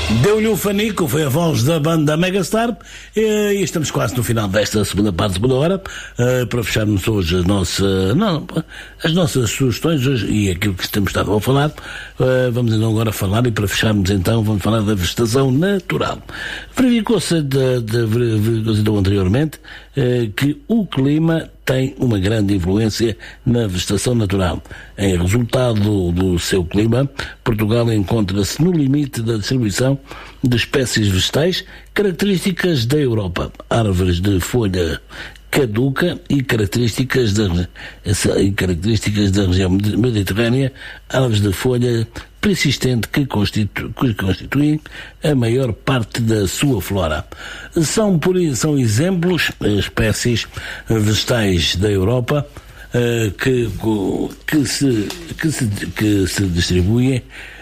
Deu-lhe o fanico, foi a voz da banda Megastar, e estamos quase no final desta segunda parte, segunda hora, para fecharmos hoje as nossas sugestões hoje, e aquilo que temos estado a falar. Vamos então agora falar, e para fecharmos então, vamos falar da vegetação natural. Verificou-se então anteriormente que o clima tem uma grande influência na vegetação natural. Em resultado do seu clima, Portugal encontra-se no limite da distribuição de espécies vegetais características da Europa, árvores de folha caduca e características da região mediterrânea, árvores de folha persistente que constituem a maior parte da sua flora. São exemplos espécies vegetais da Europa que se distribuem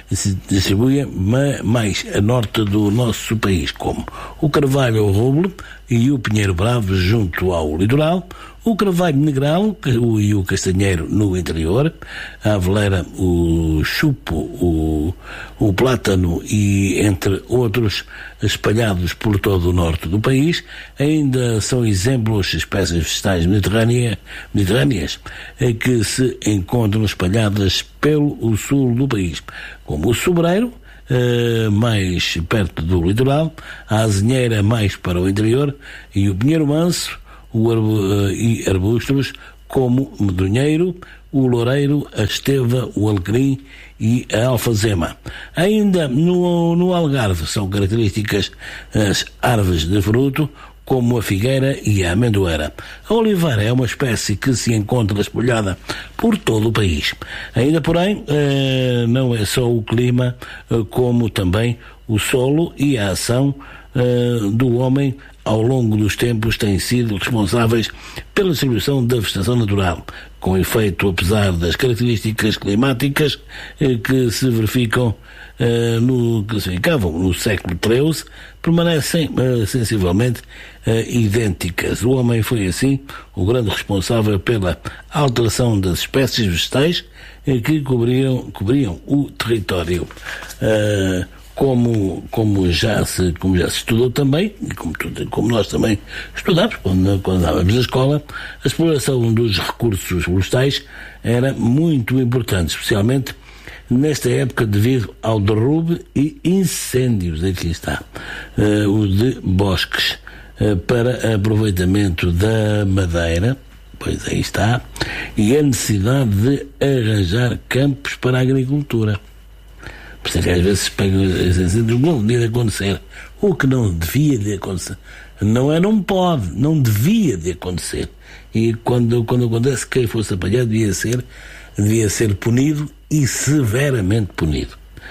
mais a norte do nosso país, como o carvalho roble e o pinheiro bravo junto ao litoral, o carvalho negral e o castanheiro no interior, a aveleira, o chupo, o plátano e entre outros espalhados por todo o norte do país. Ainda são exemplos espécies vegetais mediterrâneas que se encontram espalhadas pelo sul do país, como o sobreiro, mais perto do litoral, a azinheira mais para o interior e o pinheiro manso, e arbustos como o medronheiro, o loureiro, a esteva, o alecrim e a alfazema. Ainda no Algarve são características as árvores de fruto, como a figueira e a amendoeira. A oliveira é uma espécie que se encontra espalhada por todo o país. Ainda, porém, não é só o clima, como também o solo e a ação do homem ao longo dos tempos têm sido responsáveis pela distribuição da vegetação natural. Com efeito, apesar das características climáticas que se verificavam no século XIII, permanecem sensivelmente idênticas. O homem foi, assim, o grande responsável pela alteração das espécies vegetais que cobriam o território. Como já se estudou também, e como nós também estudamos quando andávamos na escola, a exploração dos recursos florestais era muito importante, especialmente nesta época devido ao derrube e incêndios, aqui está, o de bosques, para aproveitamento da madeira, pois aí está, e a necessidade de arranjar campos para a agricultura. Por isso é que às vezes pegam esses incêndios, não devia de acontecer. O que não devia de acontecer. Não pode, não devia de acontecer. E quando acontece, quem fosse apanhado devia ser punido e severamente punido.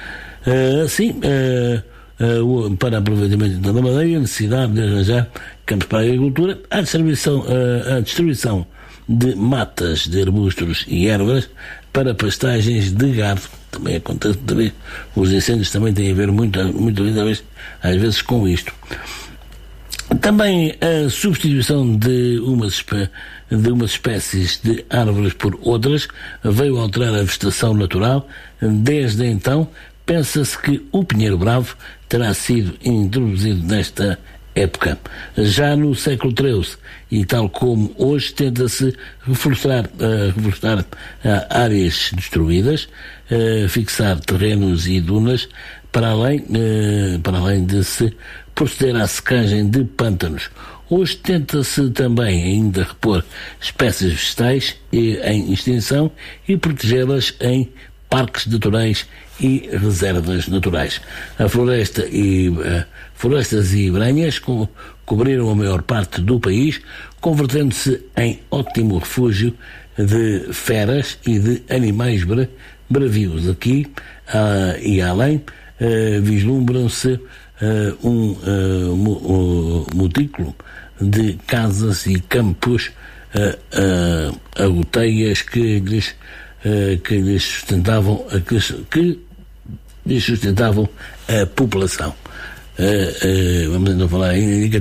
Para aproveitamento da madeira, a necessidade de arranjar campos para a agricultura, a distribuição de matas, de arbustos e ervas para pastagens de gado. Também acontece, também, os incêndios também têm a ver muito às vezes com isto. Também a substituição de umas espécies de árvores por outras veio alterar a vegetação natural. Desde então, pensa-se que o pinheiro bravo terá sido introduzido nesta época. Já no século XIII, e tal como hoje, tenta-se reflorestar áreas destruídas, fixar terrenos e dunas, para além de se proceder à secagem de pântanos. Hoje tenta-se também ainda repor espécies vegetais em extinção e protegê-las em parques naturais e reservas naturais. Florestas e branhas cobriram a maior parte do país, convertendo-se em ótimo refúgio de feras e de animais bravios. Aqui e além vislumbram-se um montículo de casas e campos agoteias que lhes sustentavam a população. Vamos então falar,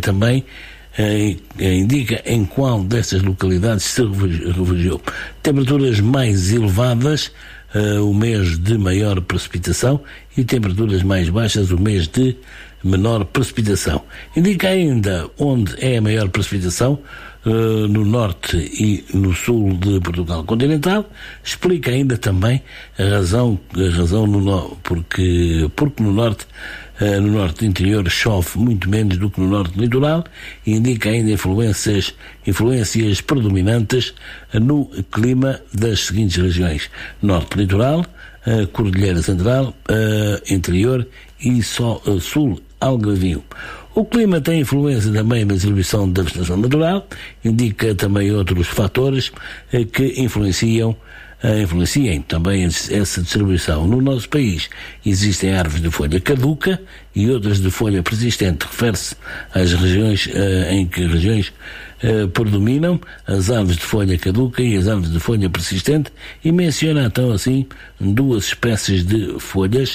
indica em qual destas localidades se refugiou. Temperaturas mais elevadas o mês de maior precipitação, e temperaturas mais baixas o mês de menor precipitação. Indica ainda onde é a maior precipitação, no norte e no sul de Portugal continental. Explica ainda também a razão porque no norte interior chove muito menos do que no norte litoral, e indica ainda influências predominantes no clima das seguintes regiões: norte litoral, Cordilheira Central, interior e sul algarvio. O clima tem influência também na distribuição da vegetação natural, indica também outros fatores que influenciem também essa distribuição. No nosso país existem árvores de folha caduca e outras de folha persistente. Refere-se às regiões em que predominam as árvores de folha caduca e as árvores de folha persistente, e menciona então assim duas espécies de folhas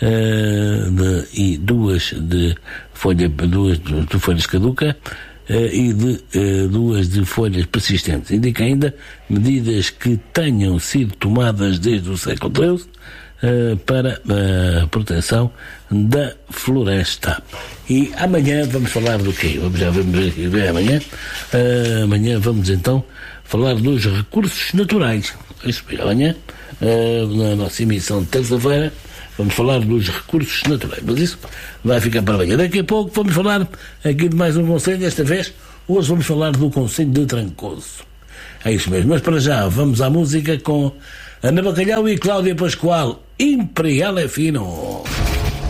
duas de folhas caduca e duas de folhas persistentes. Indica ainda medidas que tenham sido tomadas desde o século XIII para a proteção da floresta. E amanhã vamos falar do quê? Vamos ver amanhã. Amanhã vamos então falar dos recursos naturais. Isso, amanhã, na nossa emissão de terça-feira, vamos falar dos recursos naturais, mas isso vai ficar para amanhã. Daqui a pouco vamos falar aqui de mais um concelho, desta vez, hoje vamos falar do concelho de Trancoso. É isso mesmo, mas para já vamos à música com Ana Bacalhau e Cláudia Pascoal. Imperial é fino.